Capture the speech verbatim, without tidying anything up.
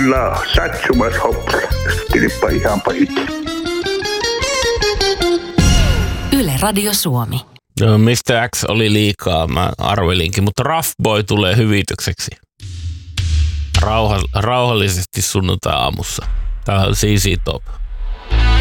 Kyllä, satsumas hopsa. Stilippa ihan pahit. Yle Radio Suomi. No, mister X oli liikaa, mä arvelinkin, mutta Rough Boy tulee hyvitykseksi. Rauha, rauhallisesti sunnuntai-aamussa. Tää on C C Top.